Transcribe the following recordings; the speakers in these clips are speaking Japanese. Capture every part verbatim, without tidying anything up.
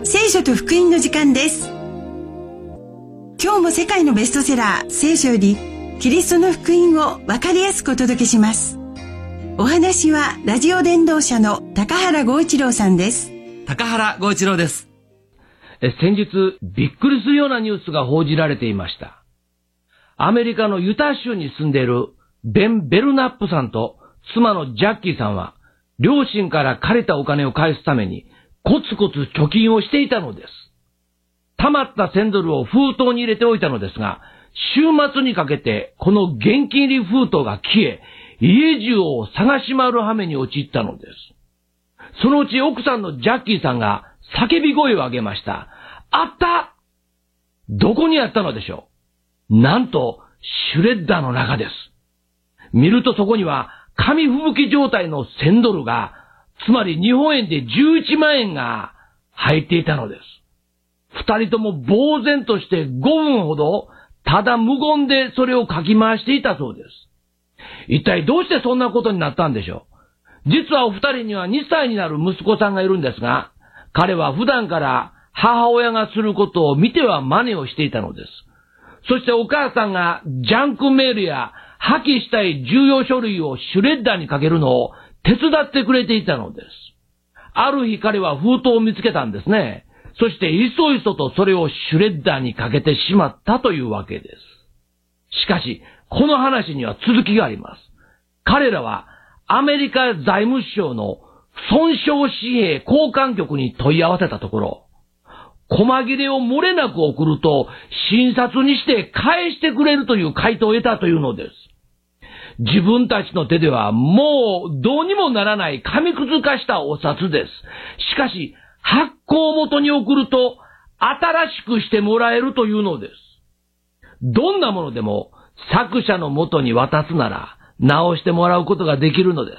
聖書と福音の時間です。今日も世界のベストセラー聖書よりキリストの福音を分かりやすくお届けします。お話はラジオ伝道者の高原剛一郎さんです。 高原剛一郎です。 え先日びっくりするようなニュースが報じられていました。アメリカのユタ州に住んでいるベン・ベルナップさんと妻のジャッキーさんは両親から借りたお金を返すためにコツコツ貯金をしていたのです。貯まったせんドルを封筒に入れておいたのですが、週末にかけてこの現金入り封筒が消え、家中を探し回る羽目に陥ったのです。そのうち奥さんのジャッキーさんが叫び声を上げました。あった！どこにあったのでしょう？なんと、シュレッダーの中です。見るとそこには、紙吹雪状態のせんドルが、つまり日本円でじゅういちまんえんが入っていたのです。二人とも呆然としてごふんほど、ただ無言でそれをかき回していたそうです。一体どうしてそんなことになったんでしょう？実はお二人にはにさいになる息子さんがいるんですが、彼は普段から母親がすることを見ては真似をしていたのです。そしてお母さんがジャンクメールや破棄したい重要書類をシュレッダーにかけるのを手伝ってくれていたのです。ある日彼は封筒を見つけたんですね。そしていそいそとそれをシュレッダーにかけてしまったというわけです。しかし、この話には続きがあります。彼らはアメリカ財務省の損傷紙幣交換局に問い合わせたところ、細切れを漏れなく送ると診察にして返してくれるという回答を得たというのです。自分たちの手ではもうどうにもならない紙くず化したお札です。しかし発行元に送ると新しくしてもらえるというのです。どんなものでも作者の元に渡すなら直してもらうことができるのです。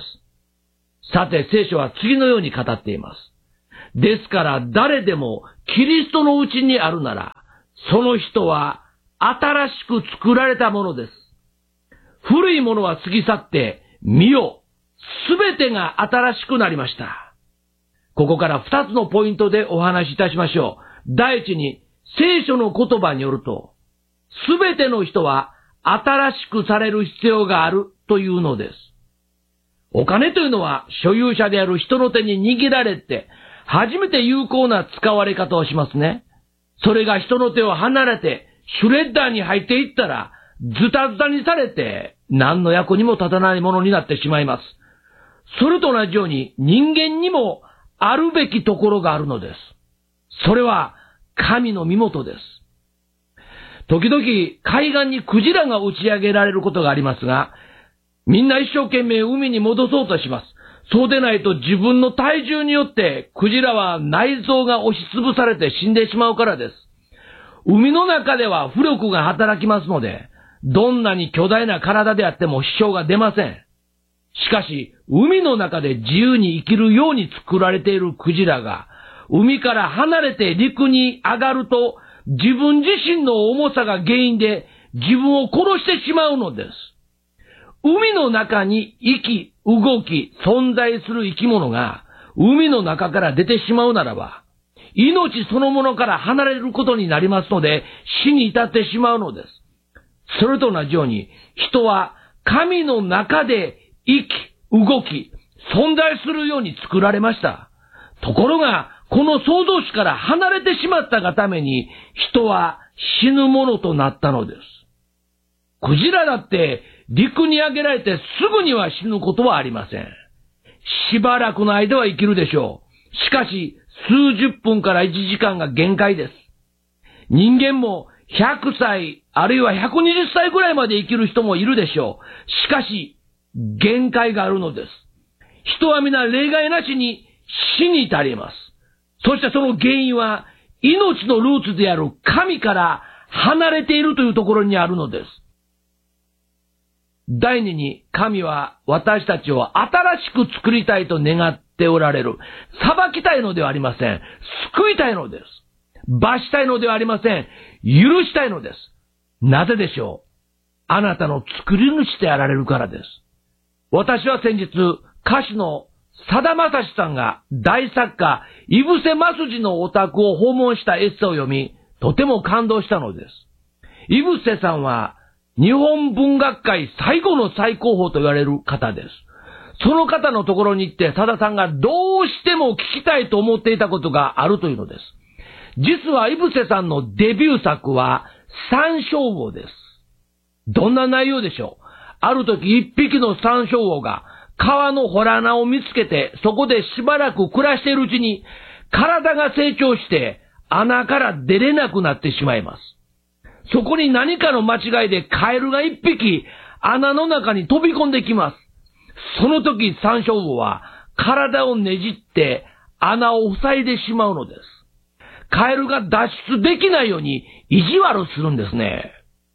さて聖書は次のように語っています。ですから誰でもキリストのうちにあるなら、その人は新しく作られたものです。古いものは過ぎ去って、見よ、すべてが新しくなりました。ここから二つのポイントでお話しいたしましょう。第一に、聖書の言葉によると、すべての人は新しくされる必要があるというのです。お金というのは所有者である人の手に握られて、初めて有効な使われ方をしますね。それが人の手を離れて、シュレッダーに入っていったら、ズタズタにされて、何の役にも立たないものになってしまいます。それと同じように、人間にもあるべきところがあるのです。それは、神の身元です。時々、海岸にクジラが打ち上げられることがありますが、みんな一生懸命海に戻そうとします。そうでないと自分の体重によってクジラは内臓が押しつぶされて死んでしまうからです。海の中では浮力が働きますので、どんなに巨大な体であっても支障が出ません。しかし、海の中で自由に生きるように作られているクジラが、海から離れて陸に上がると、自分自身の重さが原因で自分を殺してしまうのです。海の中に生き、動き、存在する生き物が海の中から出てしまうならば、命そのものから離れることになりますので、死に至ってしまうのです。それと同じように、人は神の中で生き、動き、存在するように作られました。ところが、この創造主から離れてしまったがために、人は死ぬものとなったのです。クジラだって陸に上げられてすぐには死ぬことはありません。しばらくの間は生きるでしょう。しかし、数十分からいちじかんが限界です。人間もひゃくさい、あるいはひゃくにじゅっさいぐらいまで生きる人もいるでしょう。しかし、限界があるのです。人は皆例外なしに死に至ります。そしてその原因は、命のルーツである神から離れているというところにあるのです。第二に、神は私たちを新しく作りたいと願っておられる。裁きたいのではありません。救いたいのです。罰したいのではありません。許したいのです。なぜでしょう？あなたの作り主であられるからです。私は先日、歌手のさだまさしさんが大作家、井伏鱒二のお宅を訪問したエッセイを読み、とても感動したのです。井伏さんは、日本文学界最後の最高峰と言われる方です。その方のところに行って、さださんがどうしても聞きたいと思っていたことがあるというのです。実は井伏さんのデビュー作は、山椒魚です。どんな内容でしょう。ある時一匹の山椒魚が川の洞穴を見つけて、そこでしばらく暮らしているうちに、体が成長して穴から出れなくなってしまいます。そこに何かの間違いでカエルが一匹穴の中に飛び込んできます。その時山椒魚は体をねじって穴を塞いでしまうのです。カエルが脱出できないように意地悪するんですね。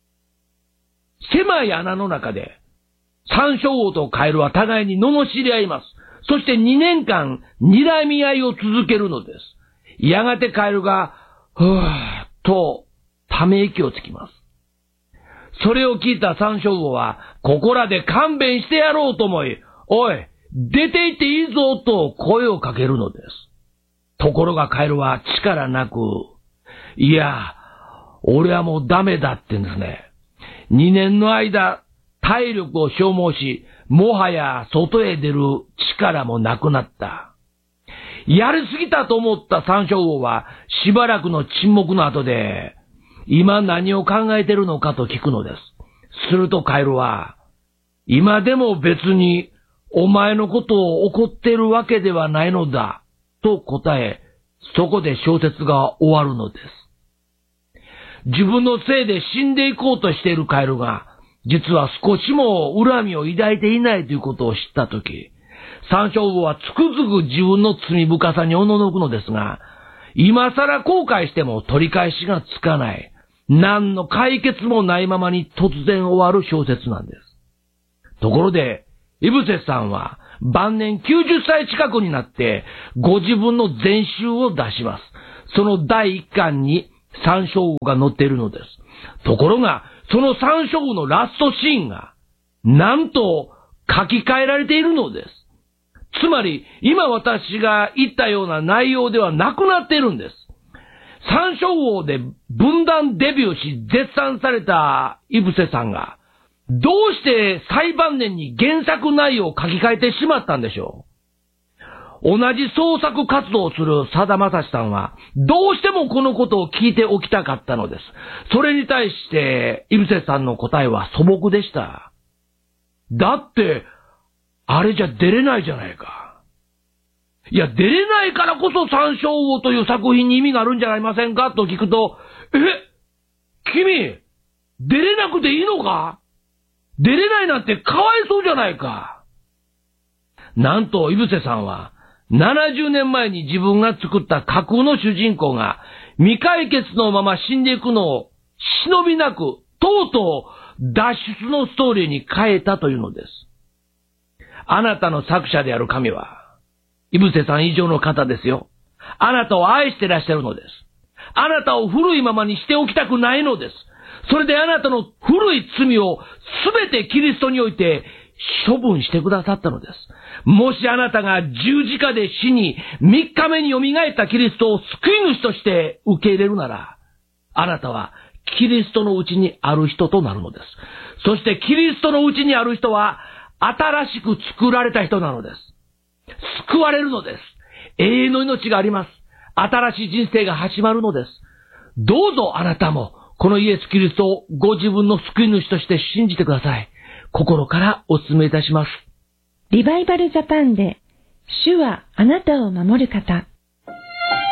狭い穴の中で山椒魚とカエルは互いに罵り合います。そしてにねんかん睨み合いを続けるのです。やがてカエルが、ふーっとため息をつきます。それを聞いた山椒魚は、ここらで勘弁してやろうと思い、おい、出て行っていいぞと声をかけるのです。ところがカエルは力なく、いや、俺はもうダメだって言うんですね。にねんの間、体力を消耗し、もはや外へ出る力もなくなった。やりすぎたと思った山椒魚は、しばらくの沈黙の後で、今何を考えてるのかと聞くのです。するとカエルは、今でも別にお前のことを怒ってるわけではないのだ、と答え、そこで小説が終わるのです。自分のせいで死んでいこうとしているカエルが、実は少しも恨みを抱いていないということを知ったとき、山椒魚はつくづく自分の罪深さにおののくのですが、今更後悔しても取り返しがつかない。何の解決もないままに突然終わる小説なんです。ところで、井伏さんは晩年きゅうじゅっさい近くになってご自分の全集を出します。そのだいいっかんに山椒魚が載っているのです。ところが、その山椒魚のラストシーンが、なんと書き換えられているのです。つまり、今私が言ったような内容ではなくなっているんです。山椒魚で文壇デビューし絶賛された井伏さんが、どうして最晩年に原作内容を書き換えてしまったんでしょう。同じ創作活動をするさだまさしさんは、どうしてもこのことを聞いておきたかったのです。それに対して、井伏さんの答えは素朴でした。だって、あれじゃ出れないじゃないか。いや、出れないからこそ山椒魚という作品に意味があるんじゃありませんかと聞くと、え、君、出れなくていいのか？出れないなんてかわいそうじゃないか。なんと、井伏さんは、ななじゅうねんまえに自分が作った架空の主人公が未解決のまま死んでいくのを忍びなく、とうとう脱出のストーリーに変えたというのです。あなたの作者である神は、井伏さん以上の方ですよ。あなたを愛してらっしゃるのです。あなたを古いままにしておきたくないのです。それであなたの古い罪をすべてキリストにおいて処分してくださったのです。もしあなたが十字架で死にみっかめによみがえったキリストを救い主として受け入れるなら、あなたはキリストのうちにある人となるのです。そしてキリストのうちにある人は新しく作られた人なのです。救われるのです。永遠の命があります。新しい人生が始まるのです。どうぞあなたもこのイエス・キリストをご自分の救い主として信じてください。心からお勧めいたします。 リバイバルジャパンで、主はあなたを守る方。